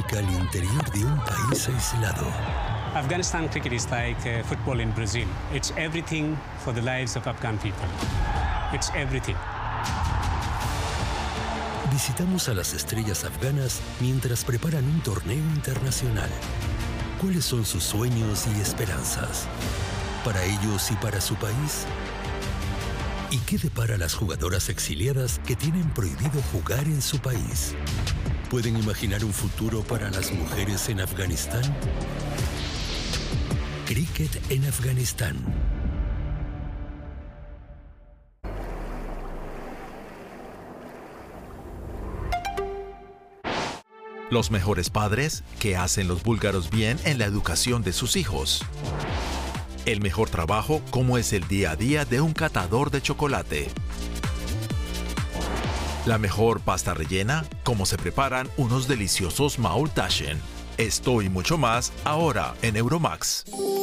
única al interior de un país aislado. Afghanistan cricket is like football in Brazil. It's everything for the lives of Afghan people. It's everything. Visitamos a las estrellas afganas mientras preparan un torneo internacional. ¿Cuáles son sus sueños y esperanzas? ¿Para ellos y para su país? ¿Y qué depara a las jugadoras exiliadas que tienen prohibido jugar en su país? ¿Pueden imaginar un futuro para las mujeres en Afganistán? Cricket en Afganistán. Los mejores padres que hacen los búlgaros bien en la educación de sus hijos. El mejor trabajo, como es el día a día de un catador de chocolate. La mejor pasta rellena, cómo se preparan unos deliciosos Maultaschen. Esto y mucho más ahora en Euromax.